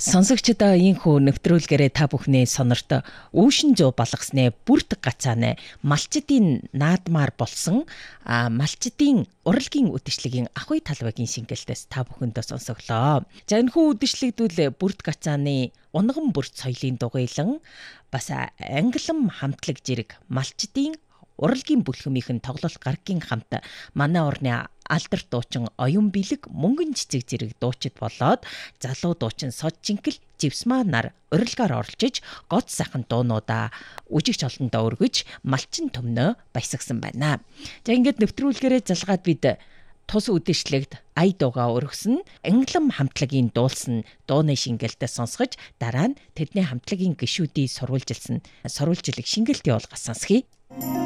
Сонсогчдоо инхүү нэвтрүүлгээрээ та бүхний сонорт Үүшин зөө болгоснээ бүрт гацааны малчдын наадмаар болсон малчдын урлагийн үдшилгийн ахуй талбайгийн шингэлтээс та бүхэндээ сонсоглоо. За энэхүү үдшилэгдүүл бүрт гацааны унган бүрт соёлын дугуйлан бас англим хамтлаг зэрэг малчдын урлагийн бүлхэмийн тоглолт гарагийн хамт манай орны алдар дуучин оюун бэлэг мөнгөн цэцэг зэрэг дуучид болоод залуу дуучин сод жинкэл живсмаа нар урилгаар оролцож год сайхан дуунуудаа үжигч олондоо өргөж малчин төмнөө баясгсан байна. За ингээд нэвтрүүлгээрээ залгаад бид тус үдэшлэгт ая дуугаа өргөсөн англим хамтлагийн дуулсан дууны шингэлтээ сонсгож дараа нь тэдний хамтлагийн гишүүдийг сурвалжилсан сурвалжилах шингэлтийн болгоос сонсхий.